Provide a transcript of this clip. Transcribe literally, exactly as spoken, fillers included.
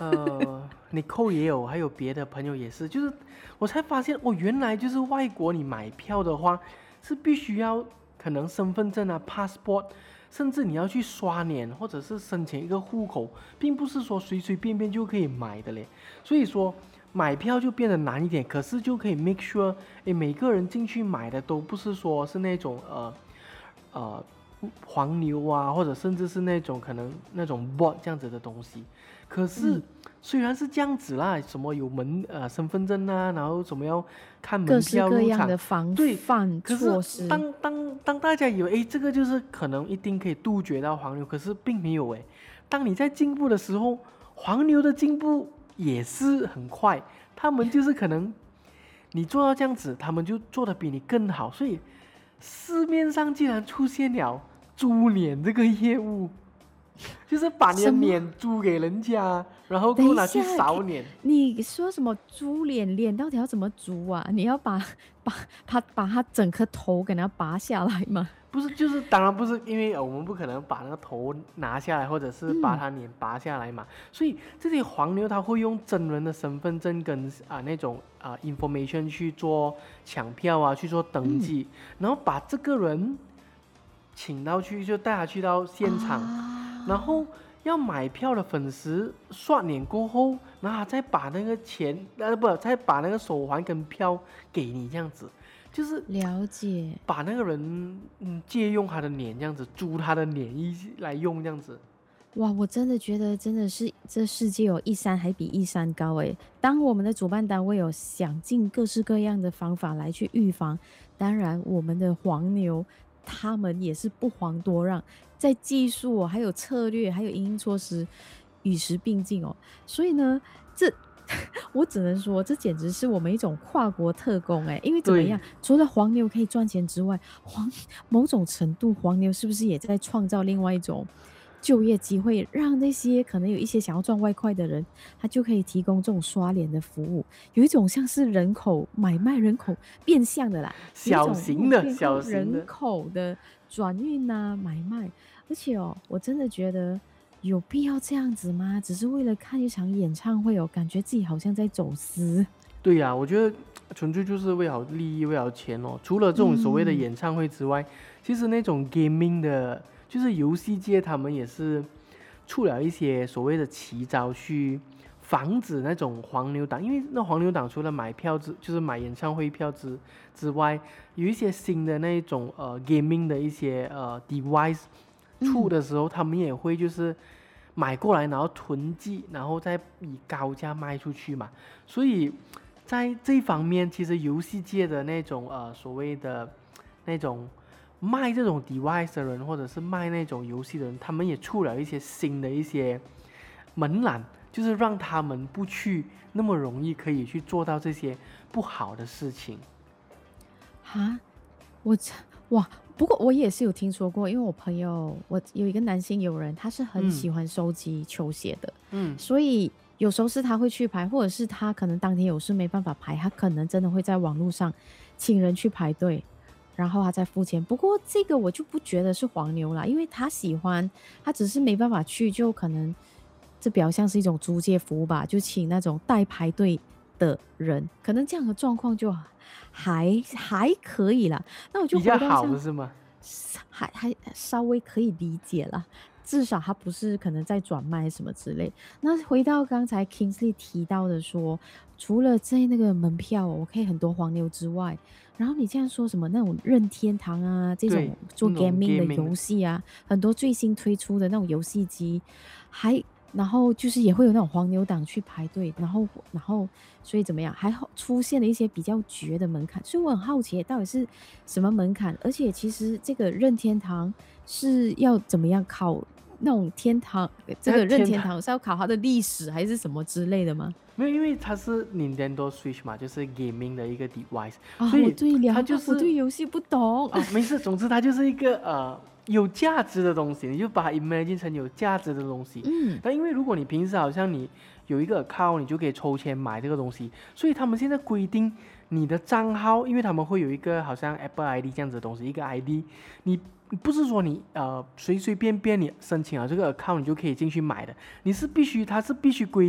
呃，Nicole 也有，还有别的朋友也是，就是我才发现哦，原来就是外国你买票的话是必须要可能身份证啊、passport，甚至你要去刷脸或者是申请一个户口，并不是说随随便便就可以买的嘞。所以说买票就变得难一点，可是就可以 make sure， 诶，每个人进去买的都不是说是那种呃呃黄牛啊，或者甚至是那种可能那种 bot 这样子的东西。可是、嗯、虽然是这样子啦，什么有门呃身份证啊，然后什么要看门票入场， 各式各样的防范措施。 可是当当当大家以为诶这个就是可能一定可以杜绝到黄牛，可是并没有诶。当你在进步的时候，黄牛的进步也是很快，他们就是可能你做到这样子，他们就做得比你更好，所以市面上竟然出现了租脸这个业务，就是把你的脸租给人家，然后过拿去扫脸。 你说什么租脸？脸到底要怎么租啊？你要把把把把他整颗头给它拔下来吗？ 不是，就是当然不是，因为我们不可能把那个头拿下来，或者是把他脸拔下来嘛。嗯、所以这些黄牛他会用真人的身份证跟啊、呃、那种啊、呃、information 去做抢票啊，去做登记，嗯、然后把这个人请到去，就带他去到现场，啊、然后要买票的粉丝刷脸过后，然后他再把那个钱呃不，再把那个手环跟票给你，这样子。就是了解， 把那个人嗯借用他的脸这样子，租他的脸一来用这样子。 哇，我真的觉得真的是这世界有一山还比一山高诶。当我们的主办单位有想尽各式各样的方法来去预防，当然我们的黄牛他们也是不遑多让，在技术、哦、还有策略还有因应措施与时并进哦。所以呢，这我只能说，这简直是我们一种跨国特工哎！因为怎么样，除了黄牛可以赚钱之外，黄某种程度黄牛是不是也在创造另外一种就业机会，让那些可能有一些想要赚外快的人，他就可以提供这种刷脸的服务，有一种像是人口买卖、人口变相的啦， 小型的、小型的人口的转运啊、买卖，而且哦，我真的觉得。有必要这样子吗？只是为了看一场演唱会哦，感觉自己好像在走私。 对呀、啊，我觉得纯粹就是为了利益、为了钱哦。除了这种所谓的演唱会之外，嗯、其实那种 gaming 的，就是游戏界，他们也是出了一些所谓的奇招，去防止那种黄牛党。因为那黄牛党除了买票之，就是买演唱会票之之外，有一些新的那种呃 gaming 的一些呃 device。出的时候，他们也会就是买过来，然后囤积，然后再以高价卖出去嘛。所以在这一方面，其实游戏界的那种呃所谓的那种卖这种 device 的人，或者是卖那种游戏的人，他们也出了一些新的一些门槛，就是让他们不去那么容易可以去做到这些不好的事情。 哈，我哇！不过我也是有听说过，因为我朋友，我有一个男性友人，他是很喜欢收集球鞋的，嗯，所以有时候是他会去排，或者是他可能当天有事没办法排，他可能真的会在网络上请人去排队，然后他再付钱。不过这个我就不觉得是黄牛啦，因为他喜欢，他只是没办法去，就可能这比较像是一种租借服务吧，就请那种代排队的人，可能这样的状况就还还可以啦。那我就比较好是吗？ 还还稍微可以理解啦，至少他不是可能在转卖什么之类。那回到刚才 Kingsley 提到的说，除了在那个门票我可以很多黄牛之外，然后你这样说什么那种任天堂啊，这种做 gaming 的游戏啊，很多最新推出的那种游戏机，还。然后就是也会有那种黄牛党去排队，然后然后所以怎么样，还出现了一些比较绝的门槛，所以我很好奇到底是什么门槛，而且其实这个任天堂是要怎么样考那种天堂，这个任天堂是要考它的历史还是什么之类的吗？ 没有，因为它是 Nintendo Switch 嘛，就是 gaming 的一个 device，、 啊、 所以它就是我对游戏不懂啊，没事，总之它就是一个呃。有价值的东西，你就把它 imagine 成有价值的东西。嗯，但因为如果你平时好像你有一个 account， 你就可以抽签买这个东西，所以他们现在规定你的账号，因为他们会有一个好像 Apple I D 这样子的东西，一个 I D， 你不是说你呃随随便便你申请了这个 account 你就可以进去买的，你是必须，它是必须规